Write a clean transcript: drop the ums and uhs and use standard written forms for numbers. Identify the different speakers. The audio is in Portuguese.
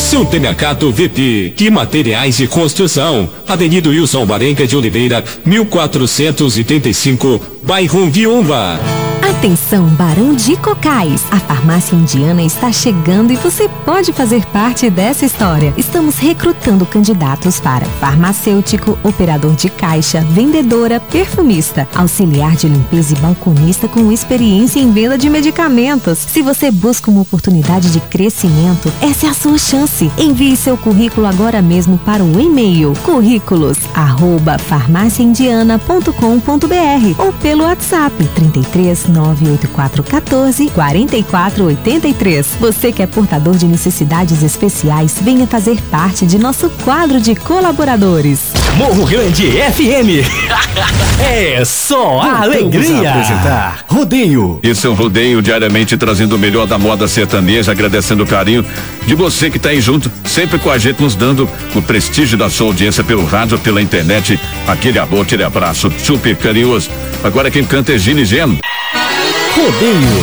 Speaker 1: Supermercado VIP, que materiais de construção, Avenida Wilson Barenga de Oliveira, 1485, bairro Viúva.
Speaker 2: Atenção, Barão de Cocais! A farmácia indiana está chegando e você pode fazer parte dessa história. Estamos recrutando candidatos para farmacêutico, operador de caixa, vendedora, perfumista, auxiliar de limpeza e balconista com experiência em venda de medicamentos. Se você busca uma oportunidade de crescimento, essa é a sua chance. Envie seu currículo agora mesmo para o e-mail currículos@farmaciaindiana.com.br ou pelo WhatsApp 33 98414 4483. Você que é portador de necessidades especiais, venha fazer parte de nosso quadro de colaboradores.
Speaker 3: Morro Grande FM. É só a alegria.
Speaker 4: Apresentar Rodeio.
Speaker 5: Esse é um rodeio diariamente trazendo o melhor da moda sertaneja, agradecendo o carinho de você que está aí junto, sempre com a gente, nos dando o prestígio da sua audiência pelo rádio, pela internet. Aquele amor, aquele abraço super carinhoso. Agora quem canta é Gini Geno.
Speaker 4: Rodeio.